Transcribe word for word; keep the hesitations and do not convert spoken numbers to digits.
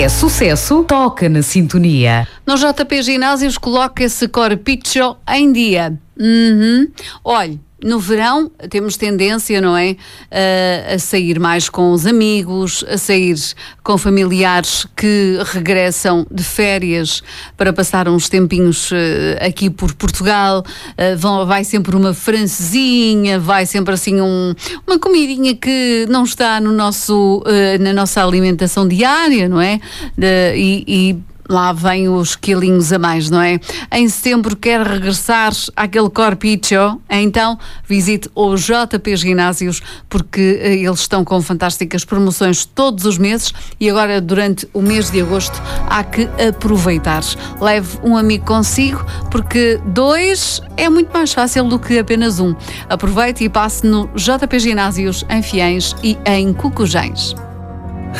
É sucesso, toca na sintonia. No J P Ginásios coloca esse corpicho em dia. Uhum. Olhe, no verão temos tendência, não é? Uh, a sair mais com os amigos, a sair com familiares que regressam de férias para passar uns tempinhos uh, aqui por Portugal. Uh, vão, vai sempre uma francesinha, vai sempre assim um, uma comidinha que não está no nosso, uh, na nossa alimentação diária, não é? Uh, e, e lá vêm os quilinhos a mais, não é? Em setembro quer regressar àquele corpicho, então visite o J P Ginásios, porque eles estão com fantásticas promoções todos os meses e agora durante o mês de agosto há que aproveitar. Leve um amigo consigo, porque dois é muito mais fácil do que apenas um. Aproveite e passe no J P Ginásios em Fiães e em Cucujães.